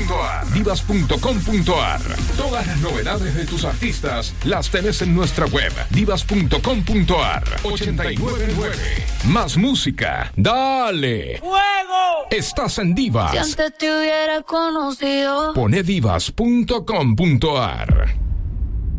divas.com.ar. Divas.com.ar. Todas las novedades de tus artistas las tenés en nuestra web, divas.com.ar. 899. Más música. ¡Dale! ¡Fuego! Estás en Divas. Si antes te hubiera conocido. Pone divas.com.ar.